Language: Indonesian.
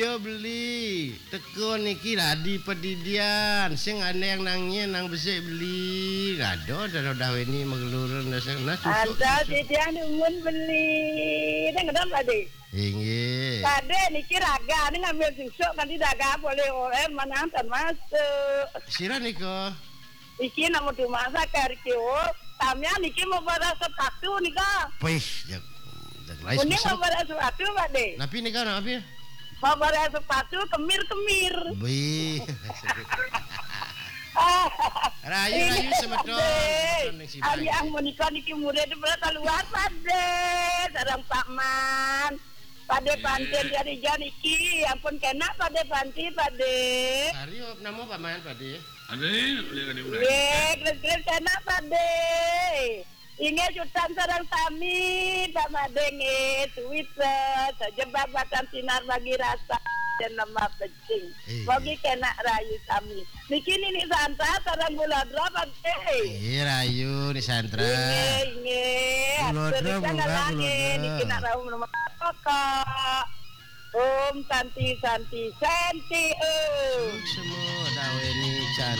Yo beli teko niki ladi pedidian sing aneh yang nangnya nang besik beli gado dan udah ini megelurun nah susuk Ada didian umun beli. Nang ngedon Pade. inggih Pade niki raga ning ngambil susuk kan daga boleh oleh manantan masuk. sira niko Iki namu dimasak kari kiwo. Tamnya niki mau pada sepatu nika. wis jak lain Ini mau pesan pada sepatu Pade. napi nika napi Mau pada sepatu kemir-kemir. Wih. Rayu semedon. Ayah menikah niki murid berapa luar Pade. Sarang Pak Man. Pade panten dari janiki, ampun kena Pade panti Pade. Ario namo paman padi. Ada boleh kan ibu. Ye, keren kena Pade. Inge jutan sarang kami, Pak Madenge, Twitter, sejebak batang sinar bagi rasa dan nama penting. Bagi kena rayu kami. Bikin ini santai sarang gula berapa deh? Iya Rayu di santra. Inge. Gulodra, Lagi, bikin nak rayu nomor kakak. Santi. Semua dawe ini can